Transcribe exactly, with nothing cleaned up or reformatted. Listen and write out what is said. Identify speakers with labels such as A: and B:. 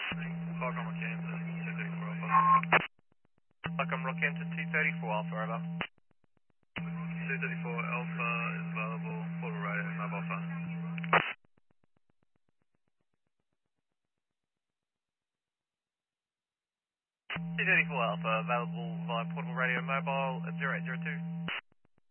A: Qualcomm Rockin to two thirty-four Alpha.
B: Qualcomm Rockin to two thirty-four Alpha, over.
A: two thirty-four Alpha is available, portable radio, mobile phone.
B: two thirty-four Alpha, available via portable radio and mobile at zero eight zero two.